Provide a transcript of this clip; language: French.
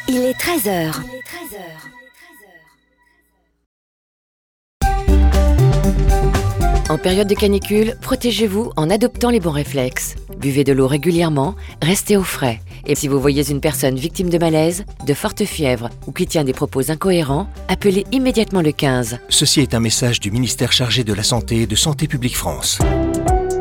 Il est 13 heures. En période de canicule, protégez-vous en adoptant les bons réflexes. Buvez de l'eau régulièrement, restez au frais. Et si vous voyez une personne victime de malaise, de forte fièvre ou qui tient des propos incohérents, appelez immédiatement le 15. Ceci est un message du ministère chargé de la Santé et de Santé publique France.